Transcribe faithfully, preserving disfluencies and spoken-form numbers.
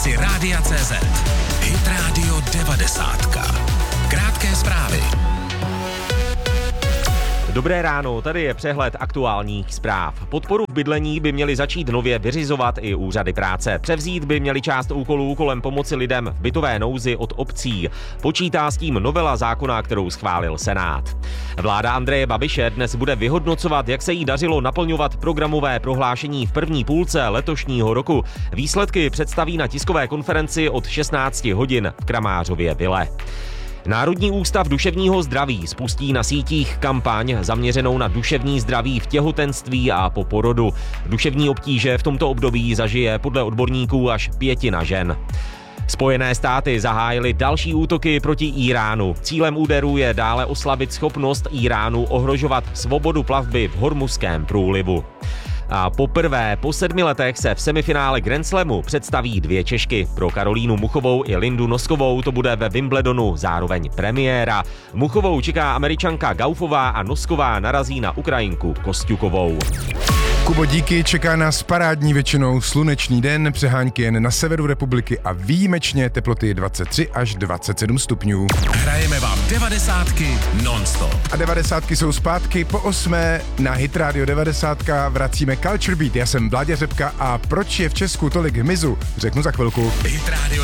aplikaci Rádia tečka cé zet. Hit Radio devadesátka. Krátké zprávy. Dobré ráno, tady je přehled aktuálních zpráv. Podporu v bydlení by měly začít nově vyřizovat i úřady práce. Převzít by měli část úkolů kolem pomoci lidem v bytové nouzi od obcí. Počítá s tím novela zákona, kterou schválil Senát. Vláda Andreje Babiše dnes bude vyhodnocovat, jak se jí dařilo naplňovat programové prohlášení v první půlce letošního roku. Výsledky představí na tiskové konferenci od šestnácti hodin v Kramářově vile. Národní ústav duševního zdraví spustí na sítích kampaň zaměřenou na duševní zdraví v těhotenství a po porodu. Duševní obtíže v tomto období zažije podle odborníků až pětina žen. Spojené státy zahájily další útoky proti Íránu. Cílem úderů je dále oslabit schopnost Íránu ohrožovat svobodu plavby v Hormuzském průlivu. A poprvé po sedmi letech se v semifinále Grand Slamu představí dvě Češky. Pro Karolínu Muchovou i Lindu Noskovou to bude ve Wimbledonu zároveň premiéra. Muchovou čeká Američanka Gaufová a Nosková narazí na Ukrajinku Kosťukovou. Kubo, díky, čeká nás parádní většinou slunečný den, přehánky jen na severu republiky a výjimečně teploty dvacet tři až dvacet sedm stupňů. Hrajeme vám devadesátky non-stop. A devadesátky jsou zpátky po osmé na Hit Radio devadesátka vracíme Culture Beat. Já jsem Vláďa Řepka a proč je v Česku tolik hmyzu, řeknu za chvilku. Hit Radio